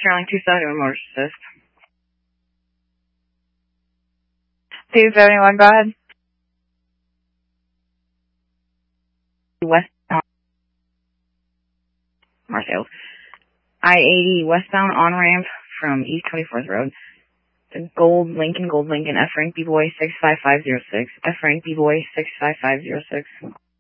Sterling 271 Motor Assist. 271, go ahead. Westbound. Marshall. I-80 westbound on-ramp from East 24th Road. The Gold Lincoln, F rank B-Boy 65506. F rank B-Boy 65506.